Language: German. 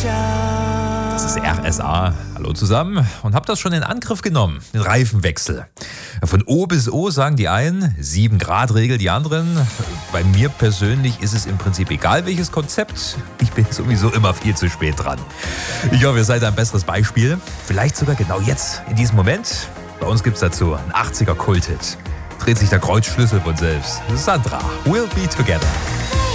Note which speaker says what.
Speaker 1: Das ist RSA. Hallo zusammen. Und habt das schon in Angriff genommen? Den Reifenwechsel. Von O bis O sagen die einen, 7-Grad-Regel die anderen. Bei mir persönlich ist es im Prinzip egal, welches Konzept. Ich bin sowieso immer viel zu spät dran. Ich hoffe, ihr seid ein besseres Beispiel. Vielleicht sogar genau jetzt, in diesem Moment. Bei uns gibt's dazu einen 80er-Kult-Hit. Dreht sich der Kreuzschlüssel von selbst. Sandra, We'll Be Together.